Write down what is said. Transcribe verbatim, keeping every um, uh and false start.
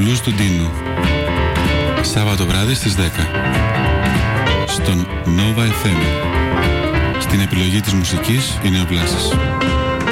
μπλουζ του Ντίνου. Σάββατο βράδυ στις δέκα. Στον Nova εφ εμ. Στην επιλογή της μουσικής είναι ο Βλάσης.